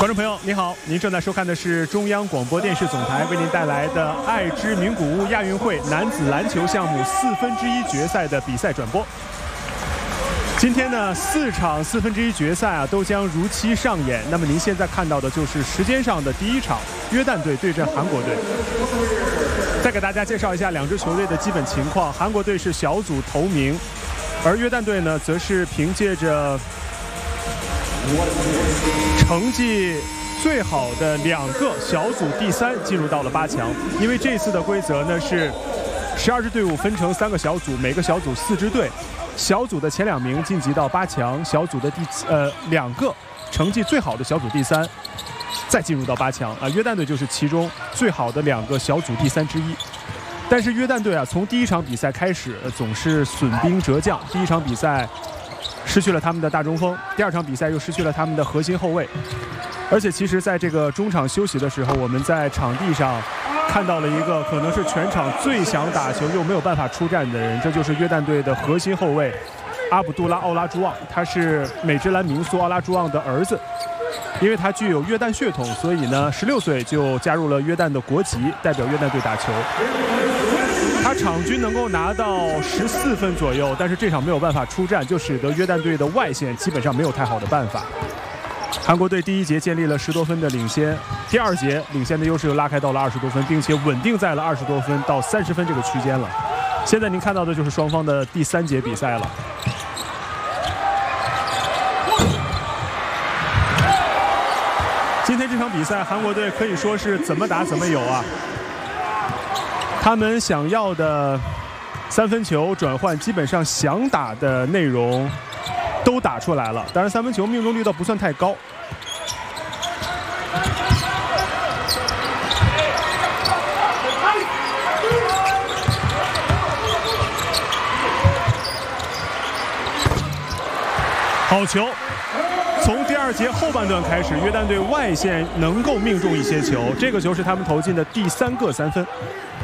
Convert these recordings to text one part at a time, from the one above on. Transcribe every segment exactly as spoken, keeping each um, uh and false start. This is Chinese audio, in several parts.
观众朋友，你好，您正在收看的是中央广播电视总台为您带来的爱之名古屋亚运会男子篮球项目四分之一决赛的比赛转播。今天呢，四场四分之一决赛啊都将如期上演。那么您现在看到的就是时间上的第一场，约旦队对阵韩国队。再给大家介绍一下两支球队的基本情况：韩国队是小组头名，而约旦队呢，则是凭借着成绩最好的两个小组第三进入到了八强。因为这次的规则呢是十二支队伍分成三个小组，每个小组四支队，小组的前两名晋级到八强，小组的第呃两个成绩最好的小组第三再进入到八强啊。约旦队就是其中最好的两个小组第三之一。但是约旦队啊，从第一场比赛开始、呃、总是损兵折将。第一场比赛失去了他们的大中锋，第二场比赛又失去了他们的核心后卫，而且其实在这个中场休息的时候，我们在场地上看到了一个可能是全场最想打球又没有办法出战的人，这就是约旦队的核心后卫阿卜杜拉·奥拉朱旺。他是美职篮名宿奥拉朱旺的儿子，因为他具有约旦血统，所以呢十六岁就加入了约旦的国籍，代表约旦队打球。他场均能够拿到十四分左右，但是这场没有办法出战，就使得约旦队的外线基本上没有太好的办法。韩国队第一节建立了十多分的领先，第二节领先的优势又拉开到了二十多分，并且稳定在了二十多分到三十分这个区间了。现在您看到的就是双方的第三节比赛了。今天这场比赛，韩国队可以说是怎么打怎么有啊。他们想要的三分球转换，基本上想打的内容都打出来了，当然三分球命中率倒不算太高。好球！从第二节后半段开始，约旦队外线能够命中一些球，这个球是他们投进的第三个三分。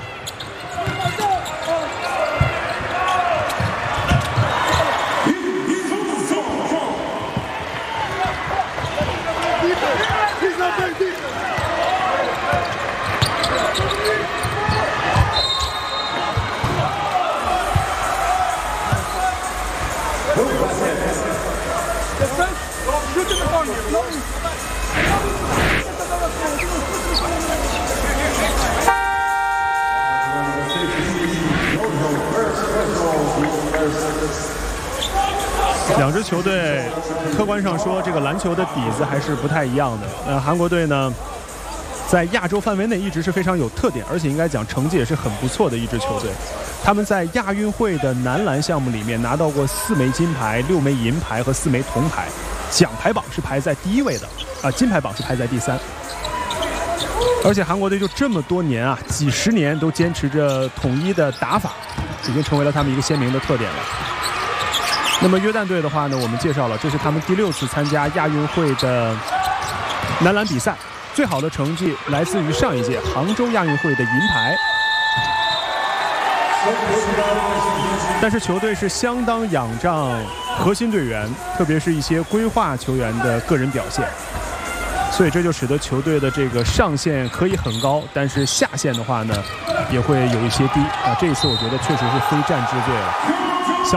两支球队客观上说，这个篮球的底子还是不太一样的。呃，韩国队呢，在亚洲范围内一直是非常有特点，而且应该讲成绩也是很不错的一支球队。他们在亚运会的男篮项目里面拿到过四枚金牌、六枚银牌和四枚铜牌，奖牌榜是排在第一位的，啊，金牌榜是排在第三。而且韩国队就这么多年啊，几十年都坚持着统一的打法，已经成为了他们一个鲜明的特点了。那么约旦队的话呢，我们介绍了，这是他们第六次参加亚运会的男篮比赛，最好的成绩来自于上一届杭州亚运会的银牌。但是球队是相当仰仗核心队员，特别是一些规划球员的个人表现，所以这就使得球队的这个上限可以很高，但是下限的话呢，也会有一些低啊。这一次我觉得确实是非战之罪了。